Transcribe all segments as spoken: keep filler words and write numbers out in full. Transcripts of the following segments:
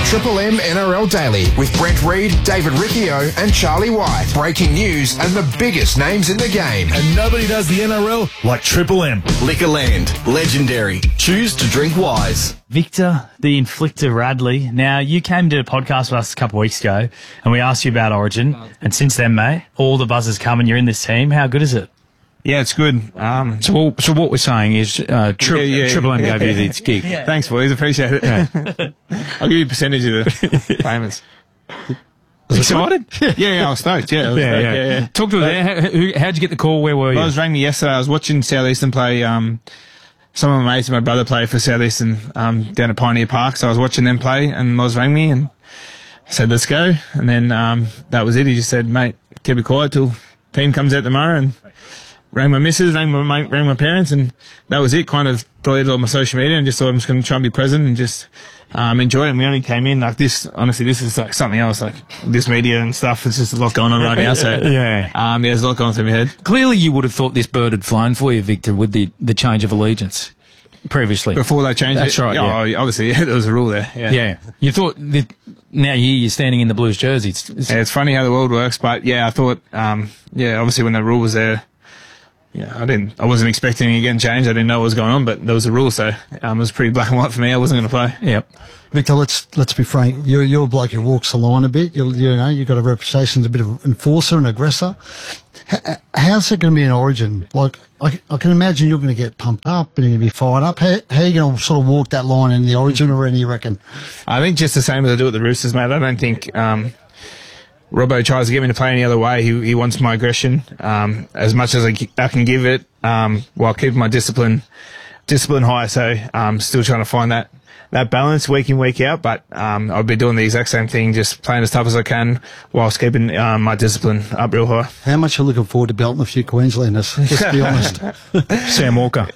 Triple M N R L Daily with Brent Reed, David Riccio and Charlie White. Breaking news and the biggest names in the game. And nobody does the N R L like Triple M. Liquorland, legendary. Choose to drink wise. Victor, the Inflictor Radley. Now, you came to a podcast with us a couple of weeks ago and we asked you about Origin. And since then, mate, all the buzz has come and you're in this team. How good is it? Yeah, it's good. Um, so, what, so what we're saying is uh, tri- yeah, yeah, Triple M yeah, gave yeah. you this gig. Yeah. Thanks, boys. Appreciate it. Yeah. I'll give you a percentage of the payments. Excited? Yeah, yeah, I was stoked. Yeah, I was Yeah, stoked. yeah. yeah, yeah. Talk to us there. How, who, how'd you get the call? Where were you? I was rang me yesterday. I was watching Southeastern play. Um, some of my mates and my brother play for Southeastern um, down at Pioneer Park. So I was watching them play, and Moz rang me and said, "Let's go." And then um, that was it. He just said, "Mate, keep it quiet till team comes out tomorrow." And rang my missus, rang my mate, rang my parents, and that was it. Kind of deleted all my social media and just thought I'm just going to try and be present and just um, enjoy it. And we only came in like this. Honestly, this is like something else. Like this media and stuff. It's just a lot going on right now. So Yeah. um, yeah, there's a lot going through my head. Clearly, you would have thought this bird had flown for you, Victor, with the, the change of allegiance previously. Before they changed That's it, right, yeah, yeah. oh, obviously, yeah, there was a rule there. Yeah. Yeah. You thought that now here you're standing in the Blues jersey. It's, it's, Yeah, it's funny how the world works, but yeah, I thought, um, yeah, obviously when the rule was there, yeah, I didn't, I wasn't expecting it getting changed. I didn't know what was going on, but there was a rule, so um, it was pretty black and white for me. I wasn't going to play. Yep. Victor, let's let's be frank. You're you're a bloke who walks the line a bit. You you know you've got a reputation as a bit of an enforcer and aggressor. H- how's it going to be in Origin? Like I, I can imagine you're going to get pumped up and you're going to be fired up. How, how are you going to sort of walk that line in the Origin arena? You reckon? I think just the same as I do at the Roosters, mate. I don't think um, Robbo tries to get me to play any other way. He he wants my aggression um, as much as I, I can give it, um, while keeping my discipline discipline high. So I'm still trying to find that. that balance week in, week out, but um, I'll be doing the exact same thing, just playing as tough as I can whilst keeping um, my discipline up real high. How much are you looking forward to belting a few Queenslanders? Just be honest. Sam Walker.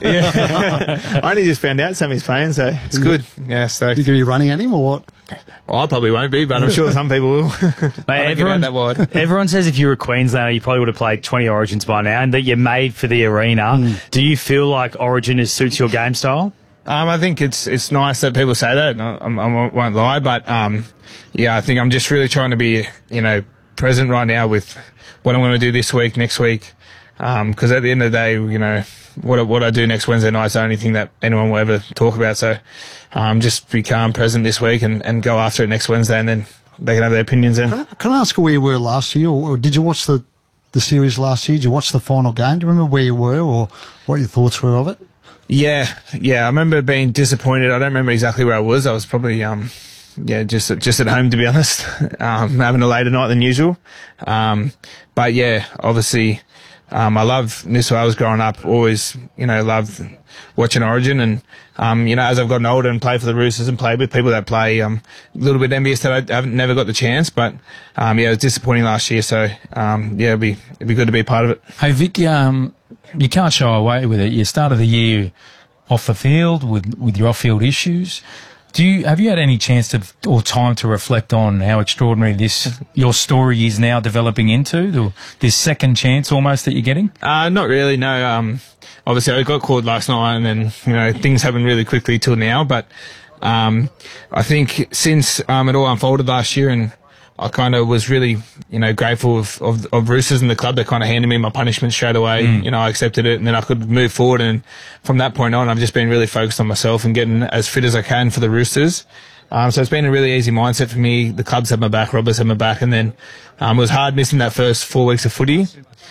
Yeah. I only just found out Sammy's playing, so it's good. Yeah, so You going to be running at him or what? well, I probably won't be, but I'm sure some people will. Mate, I don't get out that wide. everyone says if you were a Queenslander, you probably would have played twenty Origins by now and that you're made for the arena. Mm. Do you feel like Origin is, suits your game style? Um, I think it's it's nice that people say that. I, I won't lie, but um, yeah, I think I'm just really trying to be, you know, present right now with what I'm going to do this week, next week, because at the end of the day, you know, what I, what I do next Wednesday night is the only thing that anyone will ever talk about. So um, just be calm, present this week, and, and go after it next Wednesday, and then they can have their opinions then. Can I, can I ask where you were last year, or, or did you watch the the series last year? Did you watch the final game? Do you remember where you were, or what your thoughts were of it? Yeah, yeah. I remember being disappointed. I don't remember exactly where I was. I was probably, um, yeah, just just at home, to be honest, um, having a later night than usual. Um, but yeah, obviously, um, I love New South Wales growing up. Always, you know, loved watching Origin, and um, you know, as I've gotten older and played for the Roosters and played with people that play, um, a little bit envious that I haven't never got the chance. But um, yeah, it was disappointing last year. So um, yeah, it'd be it'd be good to be a part of it. Hey, Vic, um, you can't shy away with it. You started the year off the field with, with your off-field issues. Do you have you had any chance to or time to reflect on how extraordinary this your story is now developing into, the, this second chance almost that you're getting? Uh, not really, no. Um, obviously, I got called last night, and then you know things happened really quickly till now. But um, I think since um, it all unfolded last year, and I kind of was really, you know, grateful of, of, of Roosters and the club that kind of handed me my punishment straight away. Mm. You know, I accepted it, and then I could move forward. And from that point on, I've just been really focused on myself and getting as fit as I can for the Roosters. Um, so it's been a really easy mindset for me. The club's had my back, Robert's had my back, and then um, it was hard missing that first four weeks of footy.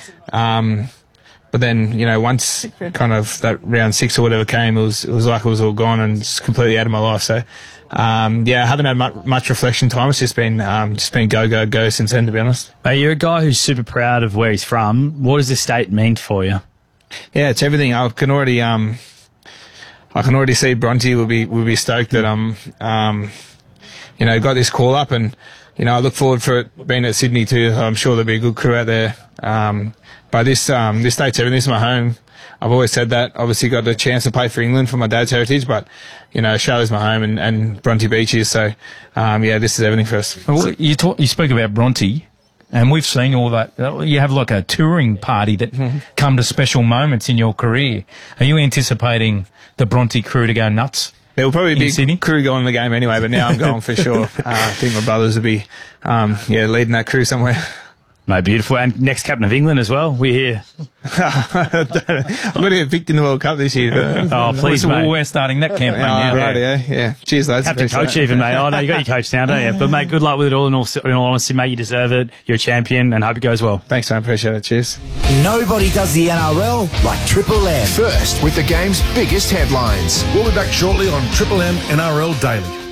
Um, but then, you know, once kind of that round six or whatever came, it was it was like it was all gone and it's completely out of my life. So. Um, yeah, I haven't had much, much reflection time. It's just been, um, just been go, go, go since then, to be honest. Mate, you're a guy who's super proud of where he's from. What does this state mean for you? Yeah, it's everything. I can already, um, I can already see Bronte will be, will be stoked that I'm, um, you know, got this call up, and, you know, I look forward for it being at Sydney too. I'm sure there'll be a good crew out there. Um, but this, um, this state's everything. This is my home. I've always said that. Obviously got the chance to play for England for my dad's heritage, but, you know, Australia's my home, and, and Bronte Beach is. So, um, yeah, this is everything for us. Well, you talk, you spoke about Bronte, and we've seen all that. You have like a touring party that mm-hmm. come to special moments in your career. Are you anticipating the Bronte crew to go nuts? There will probably In be Sydney? a crew going the game anyway, but now I'm going for sure. Uh, I think my brothers will be, um, yeah, leading that crew somewhere. Mate, beautiful. And next captain of England as well. We're here. I'm going to get picked in the World Cup this year. But, Oh, please, Well, mate. we're starting that campaign oh, now. right, yeah, yeah. Cheers, lads. Captain Appreciate coach it. even, mate. Oh, no, you got your coach now, don't you? But, mate, good luck with it all. In all, in all honesty, mate, you deserve it. You're a champion and hope it goes well. Thanks, man. Appreciate it. Cheers. Nobody does the N R L like Triple M. First with the game's biggest headlines. We'll be back shortly on Triple M N R L Daily.